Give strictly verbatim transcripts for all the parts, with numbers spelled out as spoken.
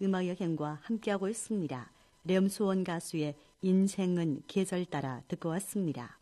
음악 여행과 함께하고 있습니다. 렴수원 가수의 인생은 계절 따라 듣고 왔습니다.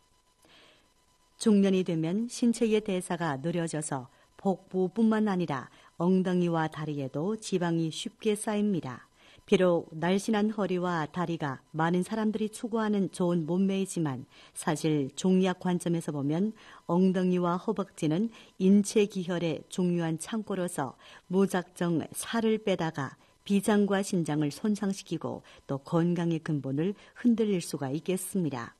중년이 되면 신체의 대사가 느려져서 복부뿐만 아니라 엉덩이와 다리에도 지방이 쉽게 쌓입니다. 비록 날씬한 허리와 다리가 많은 사람들이 추구하는 좋은 몸매이지만 사실 종이학 관점에서 보면 엉덩이와 허벅지는 인체 기혈의 중요한 창고로서 무작정 살을 빼다가 비장과 신장을 손상시키고 또 건강의 근본을 흔들릴 수가 있겠습니다.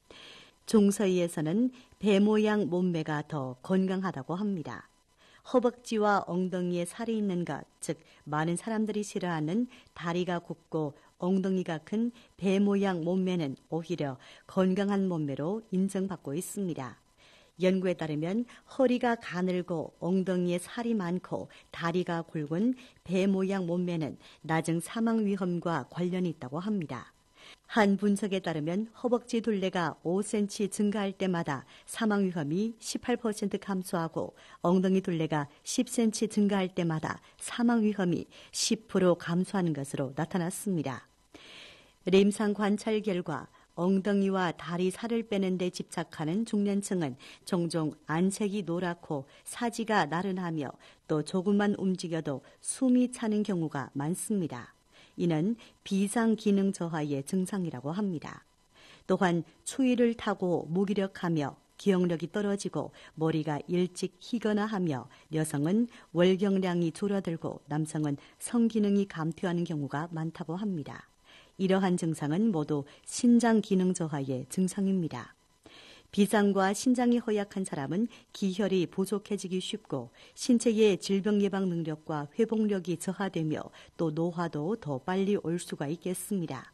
중서의에서는 배 모양 몸매가 더 건강하다고 합니다. 허벅지와 엉덩이에 살이 있는 것, 즉 많은 사람들이 싫어하는 다리가 굽고 엉덩이가 큰 배 모양 몸매는 오히려 건강한 몸매로 인정받고 있습니다. 연구에 따르면 허리가 가늘고 엉덩이에 살이 많고 다리가 굵은 배 모양 몸매는 낮은 사망 위험과 관련이 있다고 합니다. 한 분석에 따르면 허벅지 둘레가 오 센티미터 증가할 때마다 사망 위험이 십팔 퍼센트 감소하고 엉덩이 둘레가 십 센티미터 증가할 때마다 사망 위험이 십 퍼센트 감소하는 것으로 나타났습니다. 림상 관찰 결과 엉덩이와 다리 살을 빼는 데 집착하는 중년층은 종종 안색이 노랗고 사지가 나른하며 또 조금만 움직여도 숨이 차는 경우가 많습니다. 이는 비상기능 저하의 증상이라고 합니다. 또한 추위를 타고 무기력하며 기억력이 떨어지고 머리가 일찍 희거나 하며 여성은 월경량이 줄어들고 남성은 성기능이 감퇴하는 경우가 많다고 합니다. 이러한 증상은 모두 신장 기능 저하의 증상입니다. 비상과 신장이 허약한 사람은 기혈이 부족해지기 쉽고 신체의 질병 예방 능력과 회복력이 저하되며 또 노화도 더 빨리 올 수가 있겠습니다.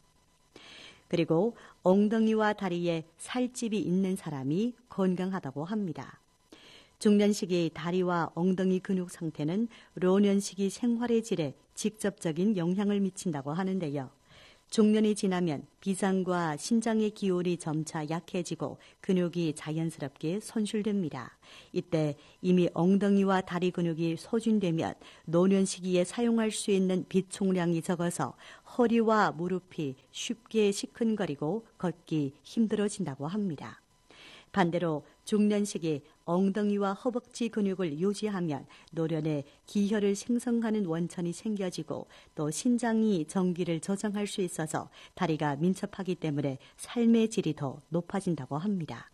그리고 엉덩이와 다리에 살집이 있는 사람이 건강하다고 합니다. 중년 시기 다리와 엉덩이 근육 상태는 노년 시기 생활의 질에 직접적인 영향을 미친다고 하는데요. 중년이 지나면 비상과 신장의 기울이 점차 약해지고 근육이 자연스럽게 손실됩니다. 이때 이미 엉덩이와 다리 근육이 소진되면 노년 시기에 사용할 수 있는 비총량이 적어서 허리와 무릎이 쉽게 시큰거리고 걷기 힘들어진다고 합니다. 반대로 중년 시기 엉덩이와 허벅지 근육을 유지하면 노년에 기혈을 생성하는 원천이 생겨지고 또 신장이 전기를 저장할 수 있어서 다리가 민첩하기 때문에 삶의 질이 더 높아진다고 합니다.